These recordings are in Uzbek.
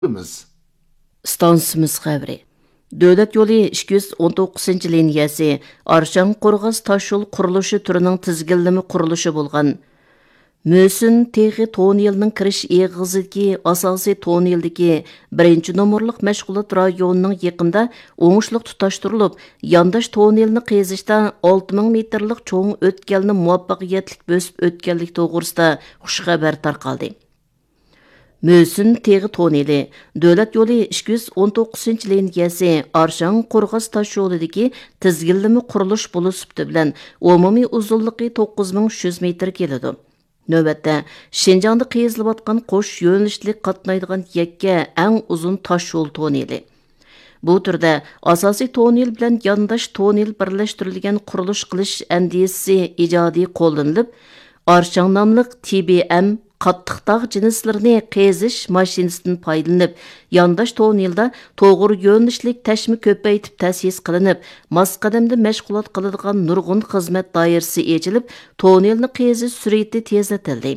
Biz. Stansimiz xəbri. Dövlət yolu 219 liniyası Arşan Qorğaz taş yol quruluşu türünün tizginleme quruluşu bolğan. Mösün Teği Tonelinin kiriş eğizideki asası Toneldeki 1 nomorluq məşğulat rayonunun yaqında oңuşluq tutaşdırılıb, yandaş Tonelini qezişdə 6000 metrlik çoğun ötkəlini muvaffaqiyetlik bösüp ötkəllik toğrusida xuş xəbər tarqaldı. Mösün Teği Toneli, Dövlət yolu 219 liniyası Arşan Qorğaz taş yolidagi tizginleme quruluş bolusupti bilan umumiy uzunluğu 9300 metr keladi. Növbətdə Şinjan'da qeyizilib atqan qoş yönlüşlik qatnaydigan yakka eng uzun taş yol toneli. Bu türdə asasi tonel bilan yandaş tonel birləşdirilgan quruluş qilish əndisi ijadi qo'llanilib, Arşan namlıq TBM qattiq dağ cinslerini qezish mashinasidan foydalanib, yandaş tonelda to'g'ri yo'nalishlik tashmi ko'paytib ta'sis qilinib, mas qadamda mashg'ulot qiladigan nurg'un xizmat doirasi echilib, tonelni qezish sur'ati tezlatildi.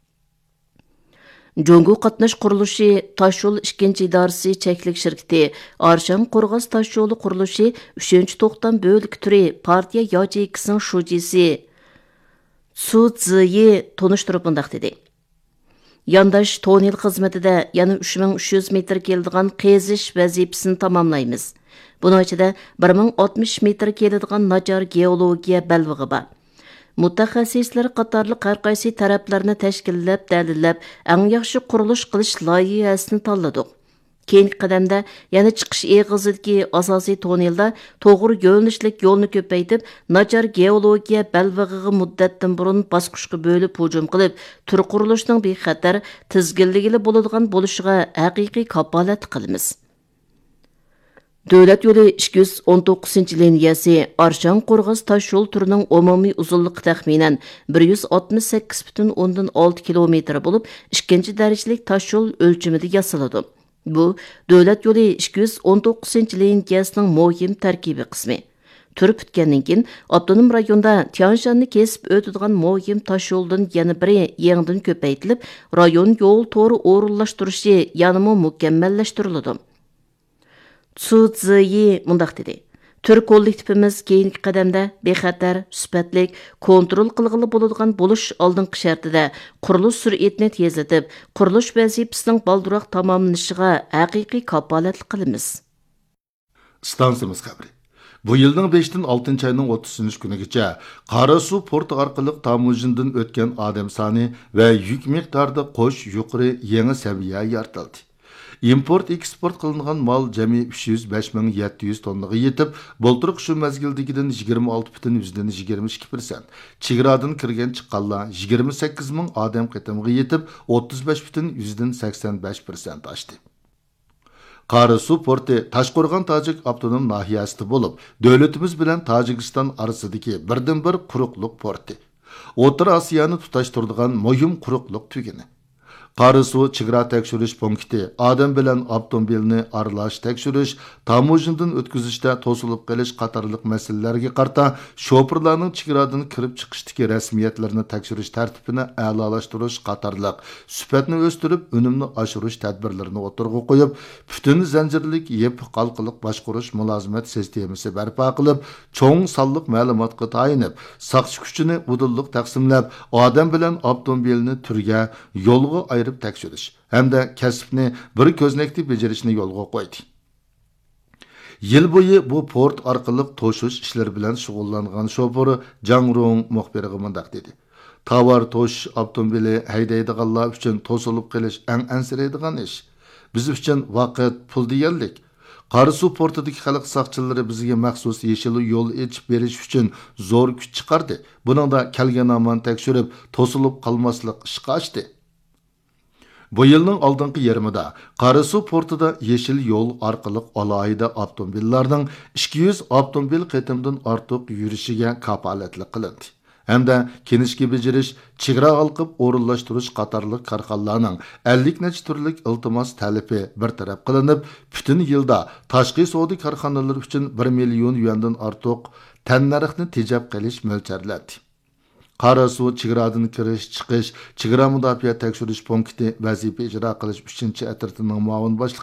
Jongu qatnash qurilishi Taşyol 2 idorasi cheklik shirkati Arşan Qorğaz taşyolu qurilishi 3-to'xtam bo'lik turi partiya yojikisining shujisi Su Ziyi tonuşturib bundaq dedi. Yandaş tonel xizmatida yana 3300 metr keladigan qezish vazifasini tamamlaymiz. Buning ichida 1060 metr keladigan nachar geologiya balvig'i bor. Mutaxassislar qatorli har qaysi taraflarni tashkillab, dalillab, eng yaxshi qurilish qilish loyihasini tanladik. Keyingi qadamda yana chiqish eg'izidagi asosiy tonelda to'g'ri yo'nalishlik yo'lni ko'paytib, nachar geologiya balvig'iga muddatdan burun bosqichga bo'lib hujum qilib, tur qurilishning bexatar tizginligili bo'ladigan bo'lishiga haqiqiy kapolat qilamiz. Dövlət yolu 219 liniyası Arşan Qorğaz taş yol türünün umumiy uzunluğu təxminən 168,6 kilometr bo'lib, ikkinchi darajalik taş yol ölçümüdə yasaladi. Bu, Dövlət yolu 219 liniyasının muhim tərkibi qismi. Tür bitgandan keyin Abdunum rayonda Tianshanni kesib o'tadigan muhim taş yoldan yana biri yangidan ko'paytirilib, rayon yo'l to'ri o'rinlashtirishi yanama mukammallashtiriladi. Su Ziyi mundaq dedi. Tür kollektivimiz keyingi qadamda bexatar, sifatlik, kontrol qilg'ili bo'ladigan bo'lish oldingi shartida qurilish sur'atini tezlatib, qurilish vazifasining balduroq tamomlanishiga haqiqiy kapolatlik qilamiz. Stansimiz xabari. Bu yılning 5-dan 6-oyning 30 kunigacha Qarasu porti orqali Tamujindan o'tgan odam soni va yuk miqdorida qo'sh yuqori yangi saviya yaratildi. Import eksport qilingan mal jami 305,700 tonnaga yetib, bo'ltiriq shu mazgildagidan 26,22%, chegaradan kirgan chiqqanlar 28,000 odam qatimga yetib, 35,85% oshdi. Qarasu porti Toshqo'rg'on Tojik avtonom nahiyasida bo'lib, davlatimiz bilan Tojikiston orasidagi birdan-bir quruqliq porti. O'rta Osiyoni tutashtiradigan muhim quruqliq tuguni. Qarasu chegara tekshirish punkti odam bilan avtomobilni aralash tekshirish, tamojindan o'tkazishda to'silib qolish qatorliq masalalarga qarata shoferlarning chegaradan kirib chiqishdagi rasmiyatlarini tekshirish tartibini a'lolashtirish qatorliq sifatni o'stirib, unumni oshirish tadbirlarini o'tirg'a qo'yib, butun zanjirlik yep qalqiliq boshqarish mulozimat sistemasi barpo qilib, cho'ng sonliq ma'lumotga tayinib, saqchi kuchini udulliq taqsimlab, odam bilan avtomobilni turga, yo'lga tekshirish hamda kasbni bir ko'znakda bajarishni yo'lga qo'ydi. Yil bo'yi bu port orqali to'shish ishlari bilan shug'ullangan shoferi Jangrong muxbiriga mundaq dedi. Tovar to'sh avtomobili haydaydiganlar uchun to'silib qolish eng ansiraydigan ish. Biz uchun vaqt pul deganlik. Qarasu portidagi xalq saqchilari bizga maxsus yeshil yo'l ochib berish uchun zo'r kuch chiqardi. Buningda kelgan amon tekshirib, to'silib qolmaslik ishga ochdi. Bu yılning oldingi yarmida Qarasu portida yeşil yo'l orqali alohida avtomobillarning 200 avtomobil qatimdan ortiq yurishiga kapolatlik qilindi. Hamda kenishga bejirish, chegara olqib o'rinlashtirish qatorli korxonalarning 50 nech turlik iltimos talabi bir taraf qilinib, butun yilda tashqi savdo korxonalari uchun 1 million yuandan ortiq tannarxni tejab qilish mo'ljallanadi. Qarasu chegaradan kirish, chiqish, chegara mudofaa tekshirish punkti vazifa ijro qilish 3-atritining muavin boshlig'i